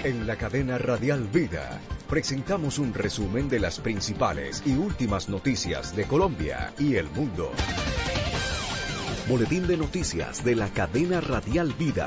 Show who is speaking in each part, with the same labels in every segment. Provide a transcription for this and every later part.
Speaker 1: En la cadena Radial Vida presentamos un resumen de las principales y últimas noticias de Colombia y el mundo. Boletín de noticias de la cadena Radial Vida.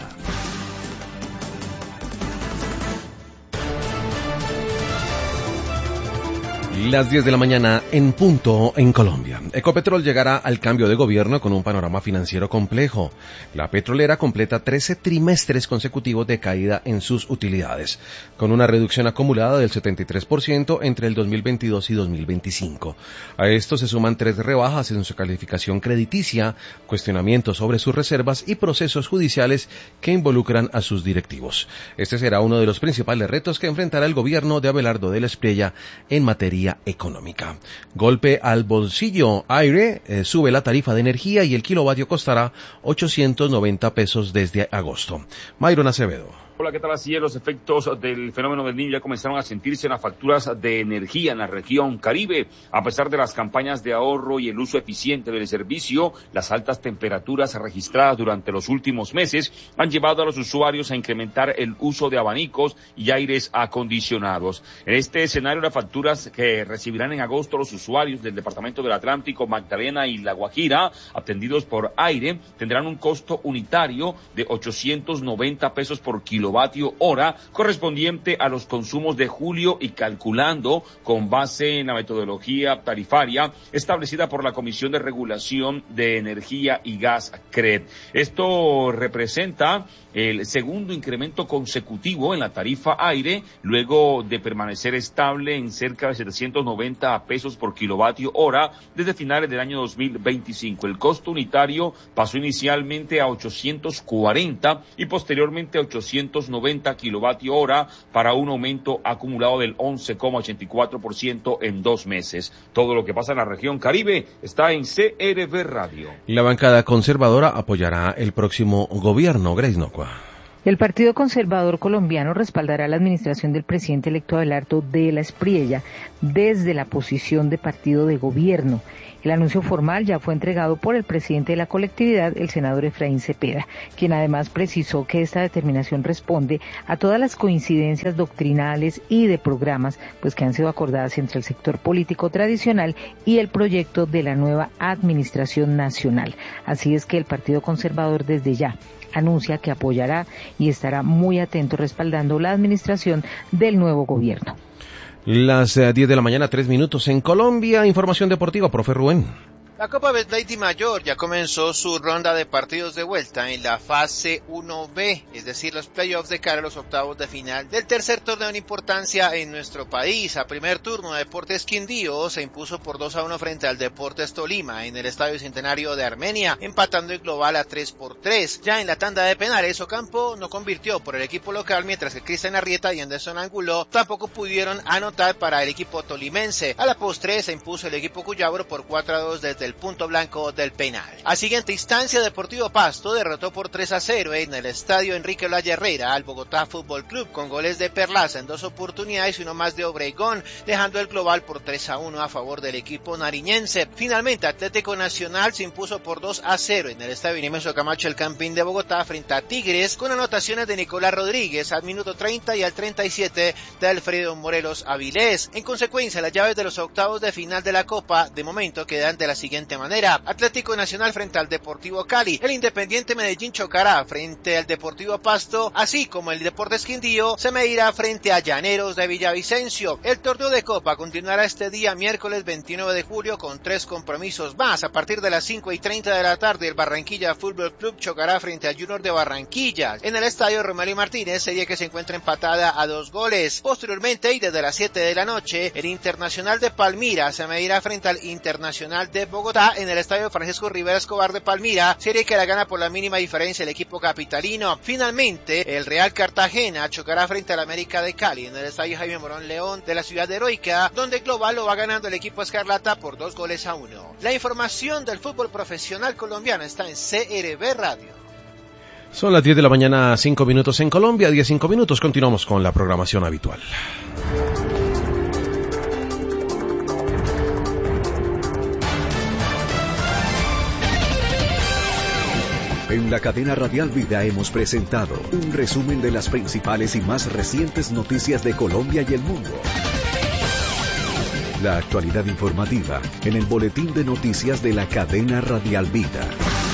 Speaker 2: Las 10 de la mañana en punto en Colombia. Ecopetrol llegará al cambio de gobierno con un panorama financiero complejo. La petrolera completa 13 trimestres consecutivos de caída en sus utilidades, con una reducción acumulada del 73% entre el 2022 y 2025. A esto se suman 3 rebajas en su calificación crediticia, cuestionamientos sobre sus reservas y procesos judiciales que involucran a sus directivos. Este será uno de los principales retos que enfrentará el gobierno de Abelardo de la Espriella en materia económica. Golpe al bolsillo. Aire sube la tarifa de energía y el kilovatio costará 890 pesos desde agosto. Mayron Acevedo.
Speaker 3: Hola, ¿qué tal? Así es, los efectos del fenómeno del Niño ya comenzaron a sentirse en las facturas de energía en la región Caribe. A pesar de las campañas de ahorro y el uso eficiente del servicio, las altas temperaturas registradas durante los últimos meses han llevado a los usuarios a incrementar el uso de abanicos y aires acondicionados. En este escenario, las facturas que recibirán en agosto los usuarios del departamento del Atlántico, Magdalena y La Guajira, atendidos por Aire, tendrán un costo unitario de 890 pesos por kilovatio hora, correspondiente a los consumos de julio y calculando con base en la metodología tarifaria establecida por la Comisión de Regulación de Energía y Gas, CREG. Esto representa el segundo incremento consecutivo en la tarifa aire, luego de permanecer estable en cerca de 790 pesos por kilovatio hora desde finales del año 2025. El costo unitario pasó inicialmente a 840 y posteriormente a 890 kilovatio hora para un aumento acumulado del 11,84% en 2 meses. Todo lo que pasa en la región Caribe está en CRV Radio.
Speaker 2: La bancada conservadora apoyará el próximo gobierno. Grace Nocua.
Speaker 4: El Partido Conservador Colombiano respaldará la administración del presidente electo Abelardo de la Espriella desde la posición de partido de gobierno. El anuncio formal ya fue entregado por el presidente de la colectividad, el senador Efraín Cepeda, quien además precisó que esta determinación responde a todas las coincidencias doctrinales y de programas que han sido acordadas entre el sector político tradicional y el proyecto de la nueva administración nacional. Así es que el Partido Conservador desde ya anuncia que apoyará y estará muy atento respaldando la administración del nuevo gobierno.
Speaker 2: Las 10 de la mañana, 3 minutos en Colombia. Información deportiva, profe Rubén.
Speaker 5: La Copa Betplay Mayor ya comenzó su ronda de partidos de vuelta en la fase 1B, es decir, los playoffs de cara a los octavos de final del tercer torneo en importancia en nuestro país. A primer turno, Deportes Quindío se impuso por 2-1 frente al Deportes Tolima en el Estadio Centenario de Armenia, empatando el global a 3-3. Ya en la tanda de penales, Ocampo no convirtió por el equipo local, mientras que Cristian Arrieta y Anderson Angulo tampoco pudieron anotar para el equipo tolimense. A la postre se impuso el equipo cuyabro por 4-2 desde el punto blanco del penal. A siguiente instancia, Deportivo Pasto derrotó por 3-0 en el estadio Enrique Olaya Herrera al Bogotá Fútbol Club con goles de Perlaza en 2 oportunidades y uno más de Obregón, dejando el global por 3-1 a favor del equipo nariñense. Finalmente, Atlético Nacional se impuso por 2-0 en el estadio Nemesio Camacho El Campín de Bogotá frente a Tigres, con anotaciones de Nicolás Rodríguez al minuto 30 y al 37 de Alfredo Morelos Avilés. En consecuencia, las llaves de los octavos de final de la Copa de momento quedan de la siguiente manera: Atlético Nacional frente al Deportivo Cali, el Independiente Medellín chocará frente al Deportivo Pasto, así como el Deportes Quindío se medirá frente a Llaneros de Villavicencio. El torneo de Copa continuará este día miércoles 29 de julio con 3 compromisos más. A partir de las 5:30 de la tarde, el Barranquilla Fútbol Club chocará frente al Junior de Barranquilla en el estadio Romelio Martínez, serie que se encuentra empatada a 2 goles. Posteriormente y desde las 7 de la noche, el Internacional de Palmira se medirá frente al Internacional de Bogotá en el estadio Francisco Rivera Escobar de Palmira, serie que la gana por la mínima diferencia el equipo capitalino. Finalmente, el Real Cartagena chocará frente al América de Cali en el estadio Jaime Morón León de la ciudad heroica, donde el global lo va ganando el equipo escarlata por 2-1. La información del fútbol profesional colombiano está en CRV Radio.
Speaker 2: Son las 10 de la mañana, 5 minutos en Colombia, 5 minutos. Continuamos con la programación habitual.
Speaker 1: En la cadena Radial Vida hemos presentado un resumen de las principales y más recientes noticias de Colombia y el mundo. La actualidad informativa en el boletín de noticias de la cadena Radial Vida.